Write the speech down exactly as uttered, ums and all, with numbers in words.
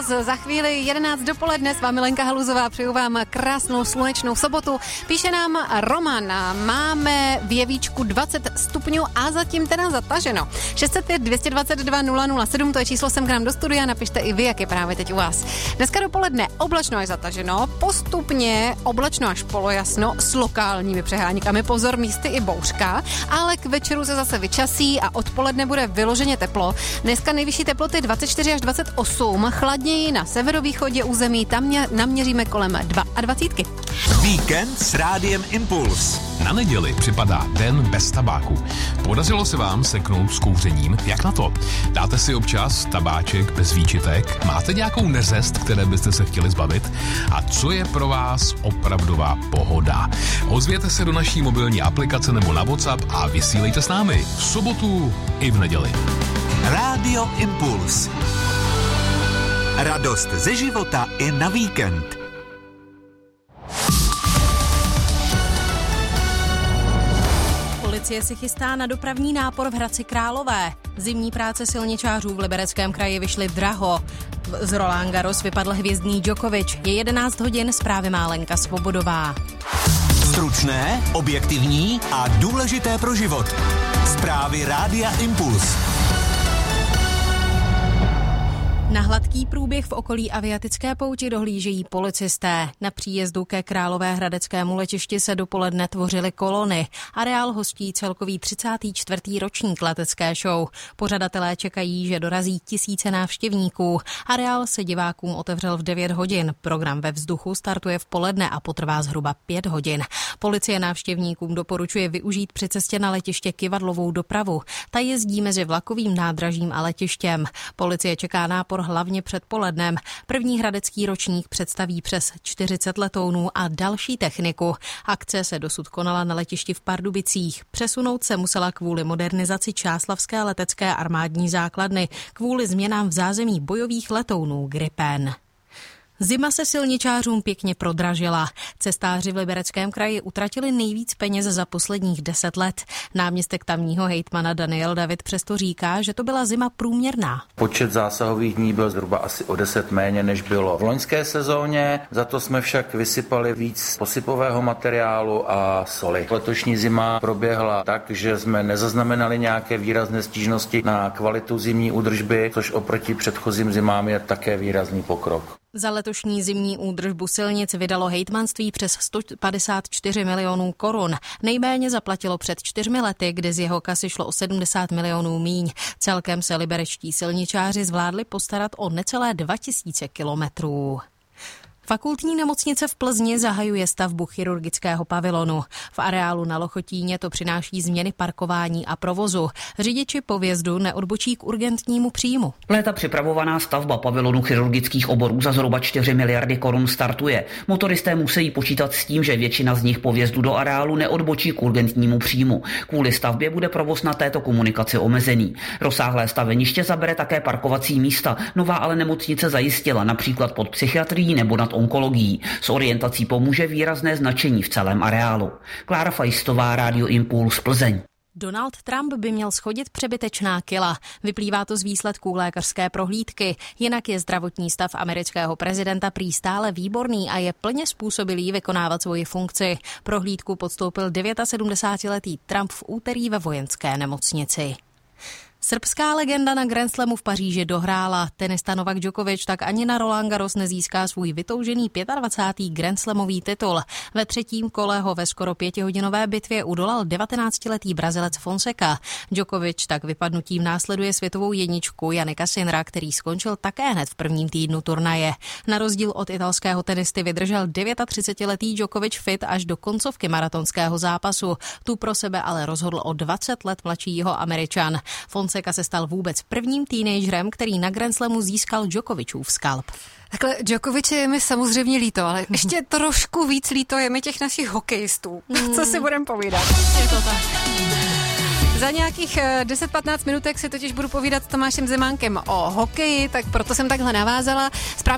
Impuls, za chvíli jedenáct dopoledne, s vámi Lenka Haluzová, přeju vám krásnou slunečnou sobotu. Píše nám Roman, máme v Jevíčku dvacet stupňů a zatím teda zataženo. šest set pět, dvě dvacet dva, nula nula sedm, to je číslo sem k nám do studia, napište i vy, jak je právě teď u vás. Dneska dopoledne oblačno až zataženo, postupně oblačno až polojasno s lokálními přeháníkami, pozor, místy i bouřka, ale k večeru se zase vyčasí a odpoledne bude vyloženě teplo. Dneska nejvyšší teploty dvacet čtyři až dvacet osm, chladněji na severovýchodě území, tam mě, naměříme kolem dvacet dva. Víkend s Rádiem Impuls. Na neděli připadá den bez tabáku. Podařilo se vám seknout s kouřením? Jak na to? Dáte si občas tabáček bez výčitek? Máte nějakou neřest, které byste se chtěli zbavit? A co je pro vás opravdová pohoda? Ozvěte se do naší mobilní aplikace nebo na WhatsApp a vysílejte s námi v sobotu i v neděli. Rádio Impuls. Radost ze života i na víkend. Policie si chystá na dopravní nápor v Hradci Králové. Zimní práce silničářů v Libereckém kraji vyšly draho. Z Roland Garros vypadl hvězdný Djokovic. Je jedenáct hodin, zprávy má Lenka Svobodová. Stručné, objektivní a důležité pro život. Zprávy Rádia Impuls. Na hladký průběh v okolí aviatické pouti dohlížejí policisté. Na příjezdu ke Královéhradeckému letišti se dopoledne tvořily kolony. Areál hostí celkový třicátý čtvrtý ročník letecké show. Pořadatelé čekají, že dorazí tisíce návštěvníků. Areál se divákům otevřel v devět hodin. Program ve vzduchu startuje v poledne a potrvá zhruba pět hodin. Policie návštěvníkům doporučuje využít při cestě na letiště kyvadlovou dopravu. Ta jezdí mezi vlakovým nádražím a letištěm. Policie čeká nápor hlavně předpolednem. První hradecký ročník představí přes čtyřicet letounů a další techniku. Akce se dosud konala na letišti v Pardubicích. Přesunout se musela kvůli modernizaci Čáslavské letecké armádní základny, kvůli změnám v zázemí bojových letounů Gripen. Zima se silničářům pěkně prodražila. Cestáři v Libereckém kraji utratili nejvíc peněz za posledních deset let. Náměstek tamního hejtmana Daniel David přesto říká, že to byla zima průměrná. Počet zásahových dní byl zhruba asi o deset méně, než bylo v loňské sezóně. Za to jsme však vysypali víc posypového materiálu a soli. Letošní zima proběhla tak, že jsme nezaznamenali nějaké výrazné stížnosti na kvalitu zimní údržby, což oproti předchozím zimám je také výrazný pokrok. Za letošní zimní údržbu silnic vydalo hejtmanství přes sto padesát čtyři milionů korun. Nejméně zaplatilo před čtyřmi lety, kdy z jeho kasy šlo o sedmdesát milionů míň. Celkem se liberečtí silničáři zvládli postarat o necelé dva tisíce kilometrů. Fakultní nemocnice v Plzni zahajuje stavbu chirurgického pavilonu. V areálu na Lochotíně to přináší změny parkování a provozu. Řidiči po vjezdu neodbočí k urgentnímu příjmu. Léta připravovaná stavba pavilonu chirurgických oborů za zhruba čtyři miliardy korun startuje. Motoristé musí počítat s tím, že většina z nich po vjezdu do areálu neodbočí k urgentnímu příjmu. Kvůli stavbě bude provoz na této komunikaci omezený. Rozsáhlé staveniště zabere také parkovací místa. Nová ale nemocnice zajistila například pod psychiatrií nebo nad onkologií. S orientací pomůže výrazné značení v celém areálu. Klára Fajstová, Rádio Impuls, Plzeň. Donald Trump by měl schodit přebytečná kila. Vyplývá to z výsledků lékařské prohlídky. Jinak je zdravotní stav amerického prezidenta prý stále výborný a je plně způsobilý vykonávat svoji funkci. Prohlídku podstoupil sedmdesátidevítiletý Trump v úterý ve vojenské nemocnici. Srbská legenda na Grand Slamu v Paříži dohrála. Tenista Novak Djokovic tak ani na Roland Garros nezíská svůj vytoužený dvacátý pátý Grand Slamový titul. Ve třetím kole ho ve skoro pětihodinové bitvě udolal devatenáctiletý Brazilec Fonseca. Djokovic tak vypadnutím následuje světovou jedničku Jannika Sinnera, který skončil také hned v prvním týdnu turnaje. Na rozdíl od italského tenisty vydržel třicetidevítiletý Djokovic fit až do koncovky maratonského zápasu. Tu pro sebe ale rozhodl o dvacet let mladšího Američan. Fonseca se stal vůbec prvním teenagerem, který na Grand Slamu získal Djokovicův skalp. Takhle Djokoviče je mi samozřejmě líto, ale ještě trošku víc líto je mi těch našich hokejistů. Mm. Co si budeme povídat? Je to tak. Za nějakých deset patnáct minutek si totiž budu povídat s Tomášem Zemánkem o hokeji, tak proto jsem takhle navázala.